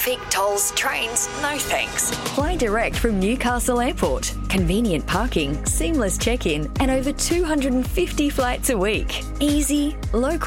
traffic, tolls, trains, no thanks. Fly direct from Newcastle Airport. Convenient parking, seamless check-in, and over 250 flights a week. Easy, low